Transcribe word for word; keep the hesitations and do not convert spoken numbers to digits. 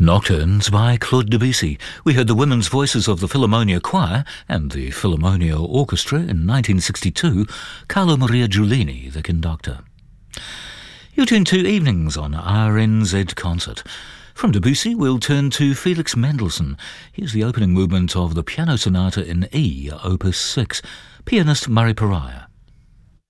Nocturnes by Claude Debussy. We heard the women's voices of the Philharmonia Choir and the Philharmonia Orchestra in nineteen sixty-two, Carlo Maria Giulini, the conductor. You're tuned to Evenings on R N Z Concert. From Debussy, we'll turn to Felix Mendelssohn. Here's the opening movement of the Piano Sonata in E, Opus six. Pianist Murray Pariah.